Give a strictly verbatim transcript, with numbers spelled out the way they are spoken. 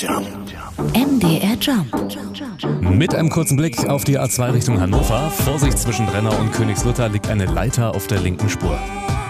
M D R Jump. Mit einem kurzen Blick auf die A zwei Richtung Hannover. Vorsicht, zwischen Brenner und Königslutter liegt eine Leiter auf der linken Spur.